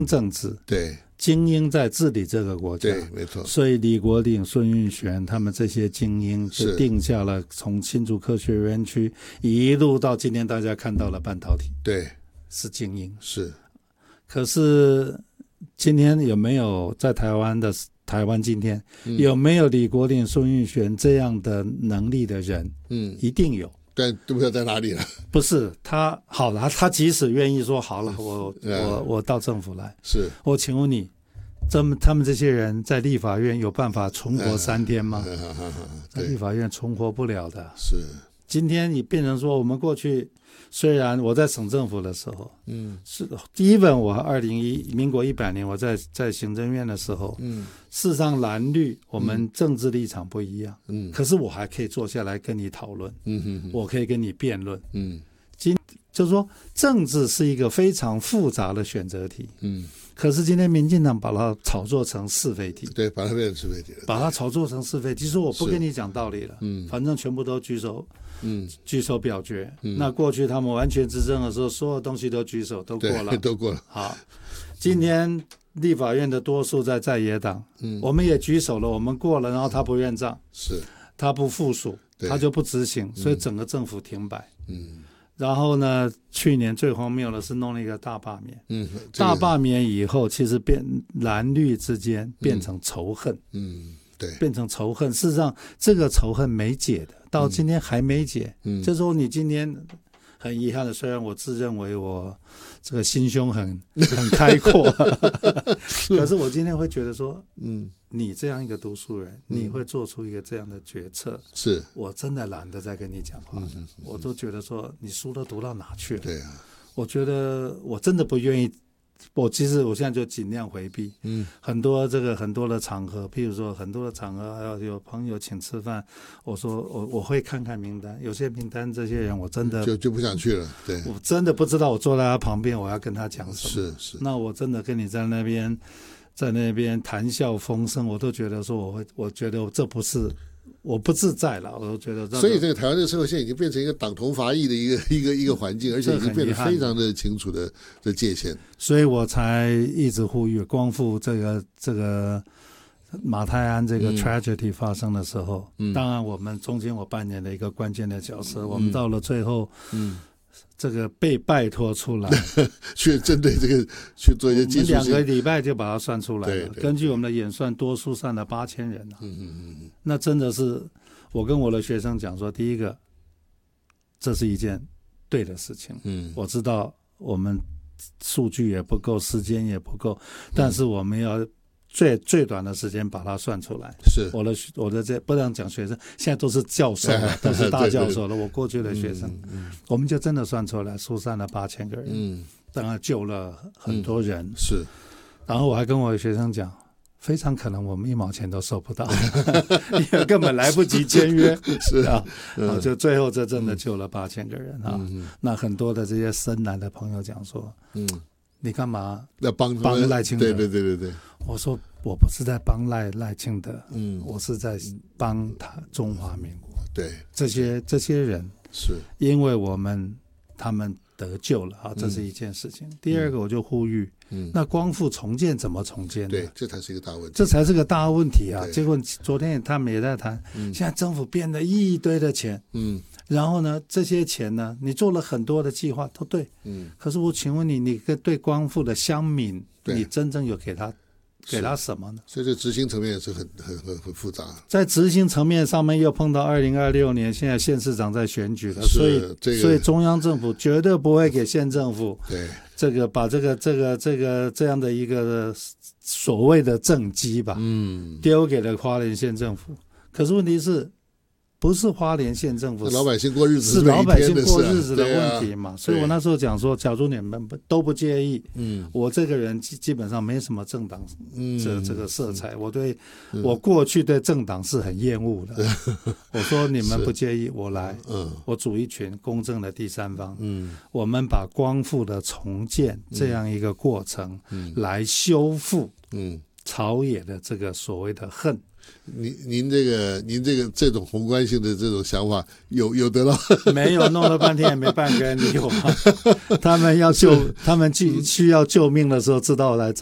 政治， 对， 精英在治理这个国家， 对，没错。 所以李国鼎、孙运璇他们这些精英就定下了从新竹科学园区一路到今天大家看到了半导体， 对， 是精英。 是。 可是今天有没有在台湾今天有没有李国鼎、孙运璇这样的能力的人？一定有。 但都不知道在哪里了。 不是他好了，他即使愿意说好了，我到政府来， 是我请问你，他们这些人在立法院有办法存活3天吗？在立法院存活不了的。 是今天你变成说，我们过去虽然我在省政府的时候，是even我民国100年我在行政院的时候，事实上蓝绿我们政治立场不一样，可是我还可以坐下来跟你讨论，我可以跟你辩论，就是说政治是一个非常复杂的选择题，可是今天民进党把它炒作成是非题， 对，把它变成是非题了， 把它炒作成是非题，说我不跟你讲道理了，反正全部都举手表决，那过去他们完全执政的时候，所有东西都举手都过了， 都过了。 好，今天立法院的多数在野党，我们也举手了，我们过了，然后他不认账， 是他不附属，他就不执行，所以整个政府停摆。然后呢，去年最荒谬的是弄了一个大罢免，大罢免以后，其实蓝绿之间变成仇恨， 对， 变成仇恨。事实上，这个仇恨没解的，到今天还没解。就是说你今天很遗憾的，虽然我自认为我这个心胸很开阔，可是我今天会觉得说，你这样一个读书人，你会做出一个这样的决策， 是我真的懒得再跟你讲话，我都觉得说你书都读到哪去了？ 对啊， 我觉得我真的不愿意。其实我现在就尽量回避，很多的场合，譬如说很多的场合，有朋友请吃饭，我说我会看看名单，有些名单这些人我真的就不想去了，对， 我真的不知道我坐在他旁边我要跟他讲什么， 是， 那我真的跟你在那边谈笑风生，我都觉得说我觉得这不是。我不自在了，我都觉得。 所以这个台湾这个社会现在已经变成一个党同伐异的一个环境，而且已经变得非常的清楚的界限。 所以我才一直呼吁光复这个马太鞍这个 tragedy 发生的时候，当然我们中间我扮演了一个关键的角色，我们到了最后，这个被拜托出来去针对这个去做一些技术性， 我们2个礼拜就把它算出来了。根据我们的演算，多数算了8000人了。那真的是我跟我的学生讲说，第一个，这是一件对的事情。我知道我们数据也不够，时间也不够，但是我们要最短的时间把它算出来。 是我的这不能讲学生，现在都是教授了，都是大教授了。我过去的学生，我们就真的算出来，疏散了8000个人，当然救了很多人。 是， 然后我还跟我的学生讲，非常可能我们1毛钱都收不到，因为根本来不及签约。 是啊， 就最后这真的救了8000个人啊。那很多的这些深蓝的朋友讲说，你干嘛要帮赖清德？ 对。 我说我不是在帮赖清德，我是在帮他中华民国。 对， 这些人是因为他们得救了啊，这是一件事情。第二个我就呼吁，那光复重建怎么重建呢？ 对，这才是一个大问题。 这才是个大问题啊！结果昨天他们也在谈，现在政府变了一堆的钱，然后呢，这些钱呢，你做了很多的计划都对，可是我请问你对光复的乡民，你真正有给他什么呢？ 所以这执行层面也是很复杂。 在执行层面上面又碰到2026年，现在县市长在选举了，所以中央政府绝对不会给县政府把这样的一个所谓的政绩吧，丢给了花莲县政府。可是问题是，不是花莲县政府， 老百姓过日子是老百姓过日子的问题嘛？所以我那时候讲说，假如你们都不介意，我这个人基本上没什么政党这个色彩，我过去对政党是很厌恶的。我说你们不介意，我来，我组一群公正的第三方，我们把光复的重建这样一个过程来修复朝野的这个所谓的恨。 您这种宏观性的这种想法有得到？ 没有，弄了半天也没半个人理我。他们需要救命的时候，知道我来